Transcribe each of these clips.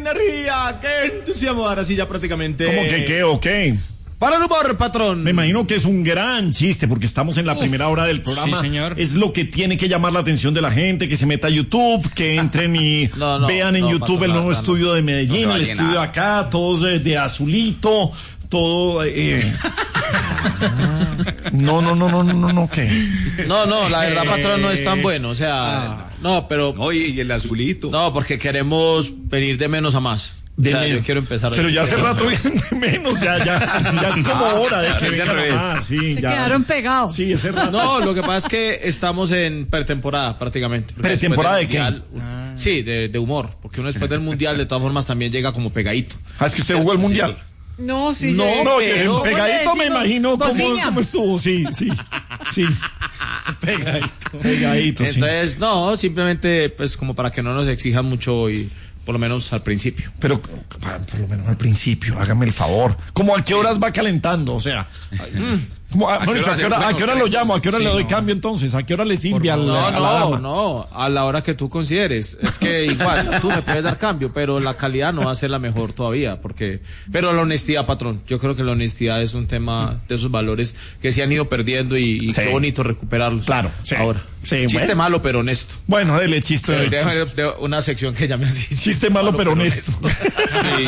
energía, qué entusiasmo. Ahora sí ya prácticamente. ¿Cómo que qué o qué? Para el humor, patrón. Me imagino que es un gran chiste porque estamos en la primera hora del programa. Sí, señor. Es lo que tiene que llamar la atención de la gente, que se meta a YouTube, que entren y vean en YouTube patrón, el nuevo estudio de Medellín, no el estudio de acá, todos de azulito, todo... No, ¿qué? No, la verdad, patrón, no es tan bueno. O sea, no, pero. Oye, y el azulito. No, porque queremos venir de menos a más. O sea, yo quiero empezar. Pero ya hace rato vienen de menos, ya es como hora de que vengan más. Sí, Se ya. quedaron pegados. Sí, ese rato. No, lo que pasa es que estamos en pretemporada prácticamente. ¿Pretemporada de qué? Sí, de humor. Porque uno después del mundial, de todas formas, también llega como pegadito. Ah, es que usted jugó el mundial. No, sí. No, pero- pegadito me imagino Bociña. cómo estuvo, sí. Pegadito, sí. Entonces, no, simplemente, pues, como para que no nos exijan mucho y por lo menos al principio. Pero por lo menos al principio, hágame el favor. ¿Cómo a qué horas va calentando? O sea, ¿a qué hora lo llamo? ¿A qué hora le doy cambio entonces? ¿A qué hora le sirve a la dama? No, a la hora que tú consideres. Es que igual, tú me puedes dar cambio, pero la calidad no va a ser la mejor todavía, pero la honestidad, patrón, yo creo que la honestidad es un tema de esos valores que se han ido perdiendo y Sí. qué bonito recuperarlos. Claro, sí. Ahora. Sí, Chiste bueno. malo, pero honesto. Bueno, dele chiste. De una sección que llame así. Chiste malo pero honesto. Sí.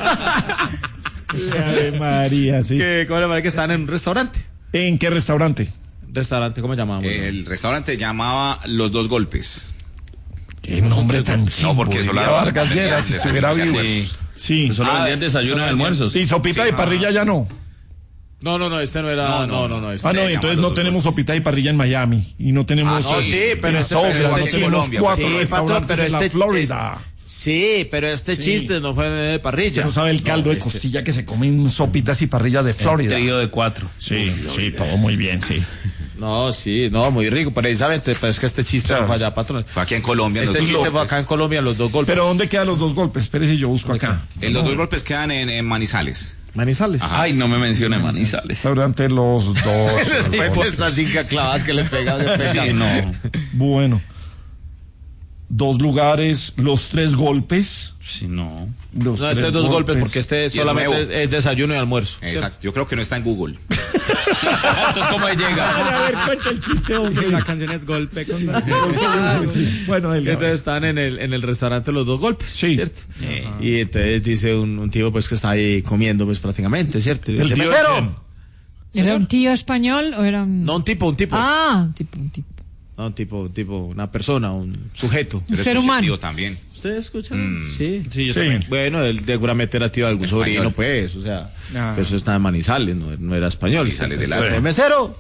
Ave María, sí. ¿Cómo le parece que están en un restaurante? ¿En qué restaurante? Restaurante, ¿cómo llamamos? El restaurante llamaba Los Dos Golpes. Qué nombre tan chido. No, porque eso la Vargas Lleras, si estuviera vivo. Sí. Solo vendían desayuno y almuerzos. Y sopita de parrilla ya no. No, este no era. No. Este. Ah, no, y entonces no tenemos sopita y parrilla en Miami. Y no tenemos. No, sí, pero en este Soho, pero no aquí en tenemos Colombia, 4 sí, restaurantes patrón, pero en la este- Florida. Sí, pero este chiste no fue de parrilla. Usted no sabe el caldo de costilla que se come en sopitas y parrillas de Florida. Trío de 4. Sí, todo muy bien, sí. No, sí, muy rico, precisamente, pero es que este chiste no fue allá, patrón. Fue aquí en Colombia. Este Los Dos chiste fue Golpes. acá en Colombia, Los Dos Golpes. Pero ¿dónde quedan los dos golpes? Espérese, yo busco acá. Los Dos Golpes quedan en Manizales. Manizales. Ay, no me mencione Manizales. Restaurante Los Dos. Esas cinco clavadas que le pegan. Sí, no. Bueno. 2 lugares, los 3 golpes. Sí, no. Los No, este 3 es 2 golpes porque este es solamente nuevo. es desayuno y almuerzo. Exacto. Yo creo que no está en Google. Entonces, ¿cómo llega? A ver, cuenta el chiste, hombre. La canción es Golpe con Sí. Bueno, Entonces están en el restaurante Los Dos Golpes, Sí. ¿cierto? Y entonces dice un tío pues que está ahí comiendo pues prácticamente, ¿cierto? Y El dice, tío "Mesero". ¿Era un tío español o era un...? No, un tipo. Ah, un tipo. No, un tipo, una persona, un sujeto. Un ser humano. Tío también. ¿Ustedes escuchan? Sí. yo también. Bueno, él seguramente era tío de algún Español. sobrino, pues, o sea, eso está en Manizales, no era español. Manizales de la- Entonces, mesero.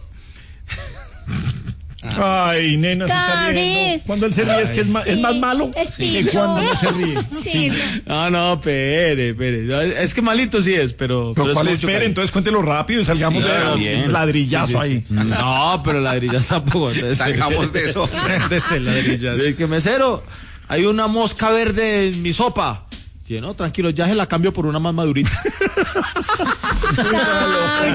Ay, nena, se está riendo. Cuando él se ríe es que es más malo que cuando no se ríe. Sí. No, espere. No, es que malito sí es, pero Pero es ¿cuál mucho espere? cariño. Entonces cuéntelo rápido y salgamos Sí, claro, de bien. ladrillazo ahí. No, pero ladrillas tampoco. Entonces, Salgamos de eso. Desde ladrillas. Es que mesero, hay una mosca verde en mi sopa. Sí, no, tranquilo, ya se la cambio por una más madurita.